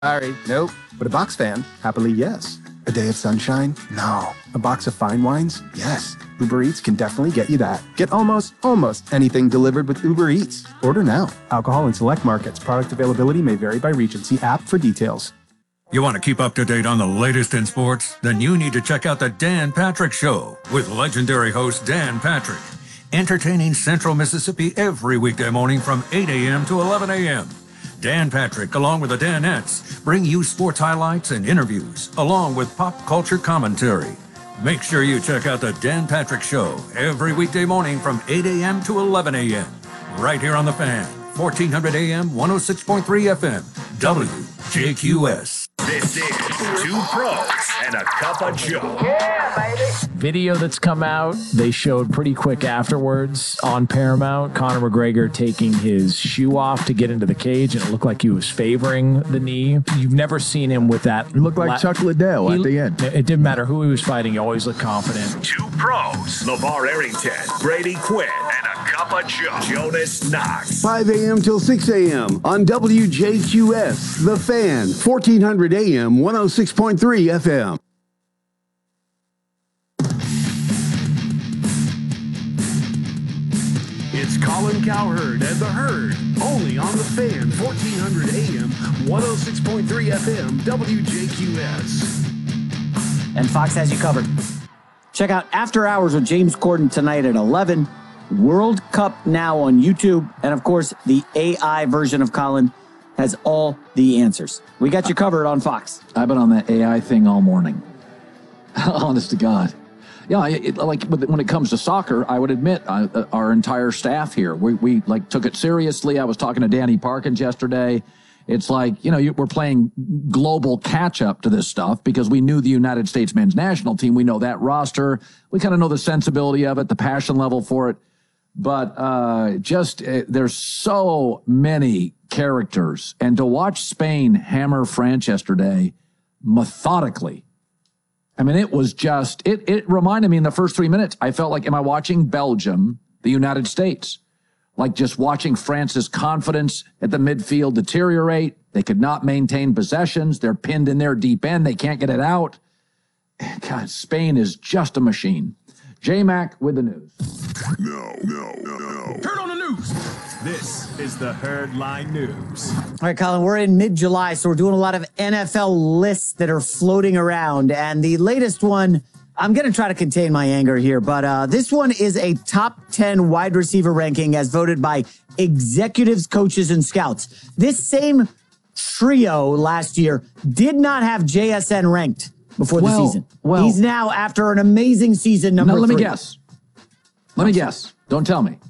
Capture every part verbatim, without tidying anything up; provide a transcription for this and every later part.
Sorry, nope. But a box fan, happily yes. A day of sunshine? No. A box of fine wines? Yes. Uber Eats can definitely get you that. Get almost, almost anything delivered with Uber Eats. Order now. Alcohol in select markets. Product availability may vary by region. See app for details. You want to keep up to date on the latest in sports? Then you need to check out the Dan Patrick Show with legendary host Dan Patrick. Entertaining Central Mississippi every weekday morning from eight a.m. to eleven a.m. Dan Patrick, along with the Danettes, bring you sports highlights and interviews, along with pop culture commentary. Make sure you check out the Dan Patrick Show every weekday morning from eight a.m. to eleven a.m. right here on The Fan, fourteen hundred A M, one oh six point three F M, W J Q S. This is Two Pros and a Cup of Joe. Yeah, baby. Video that's come out, they showed pretty quick afterwards on Paramount. Conor McGregor taking his shoe off to get into the cage, and it looked like he was favoring the knee. You've never seen him with that. It looked like la- Chuck Liddell he, at the end. It didn't matter who he was fighting. He always looked confident. Two Pros, LeVar Arrington, Brady Quinn, and a Cup of Joe, Jonas Knox. five a.m. till six a.m. on W J Q S, The Fan, fourteen hundred A M, one oh six point three F M. It's Colin Cowherd and The Herd, only on The Fan, fourteen hundred A M, one oh six point three F M, W J Q S. And Fox has you covered. Check out After Hours with James Corden tonight at eleven. World Cup now on YouTube. And, of course, the A I version of Colin has all the answers. We got you covered on Fox. I've been on that A I thing all morning. Honest to God. Yeah, it, like when it comes to soccer, I would admit I, uh, our entire staff here, we, we like took it seriously. I was talking to Danny Parkins yesterday. It's like, you know, you, we're playing global catch up to this stuff because we knew the United States men's national team. We know that roster. We kind of know the sensibility of it, the passion level for it. But uh, just uh, there's so many characters. And to watch Spain hammer France yesterday methodically, I mean, it was just, it, it reminded me in the first three minutes, I felt like, am I watching Belgium, the United States? Like just watching France's confidence at the midfield deteriorate. They could not maintain possessions. They're pinned in their deep end. They can't get it out. God, Spain is just a machine. J-Mac with the news. No, no, no, no. Turn on the news. This is the Herd Line News. All right, Colin, we're in mid-July, so we're doing a lot of N F L lists that are floating around. And the latest one, I'm going to try to contain my anger here, but uh, this one is a top ten wide receiver ranking as voted by executives, coaches, and scouts. This same trio last year did not have J S N ranked before well, the season. Well, he's now, after an amazing season, number no, let three. me guess. Let me guess. Don't tell me.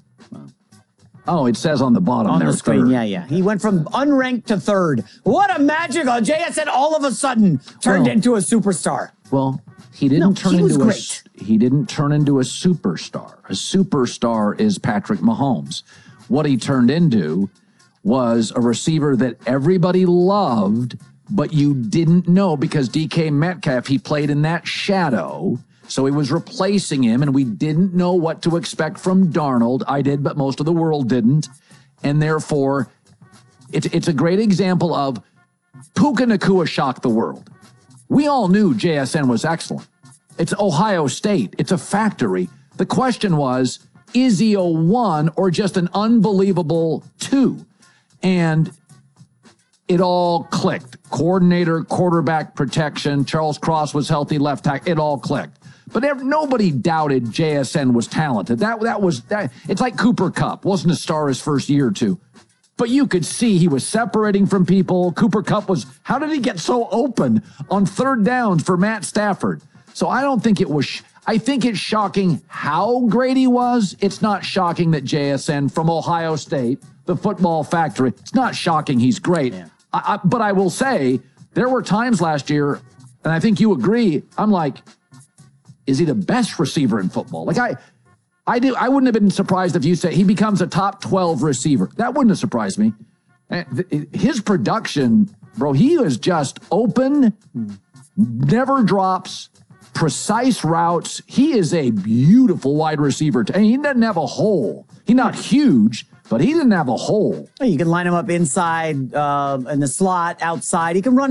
Oh, it says on the bottom on there. the screen, third. yeah, yeah. He went from unranked to third. What a magic! On J S N all of a sudden turned well, into a superstar. Well, he didn't no, turn he into was a he didn't turn into a superstar. A superstar is Patrick Mahomes. What he turned into was a receiver that everybody loved, but you didn't know because D K Metcalf, he played in that shadow. So he was replacing him, and we didn't know what to expect from Darnold. I did, but most of the world didn't. And therefore, it's, it's a great example of Puka Nacua shocked the world. We all knew J S N was excellent. It's Ohio State. It's a factory. The question was, is he a one or just an unbelievable two? And it all clicked. Coordinator, quarterback protection, Charles Cross was healthy, left tackle. It all clicked. But ever, nobody doubted J S N was talented. That that was that. It's like Cooper Kupp wasn't a star his first year or two, but you could see he was separating from people. Cooper Kupp was. How did he get so open on third downs for Matt Stafford? So I don't think it was. I think it's shocking how great he was. It's not shocking that J S N from Ohio State, the football factory. It's not shocking he's great. Yeah. I, I, but I will say there were times last year, and I think you agree. I'm like. Is he the best receiver in football? Like I, I do. I wouldn't have been surprised if you say he becomes a top twelve receiver. That wouldn't have surprised me. His production, bro, he is just open, never drops, precise routes. He is a beautiful wide receiver. And he doesn't have a hole. He's not huge, but he didn't have a hole. You can line him up inside, uh, in the slot, outside. He can run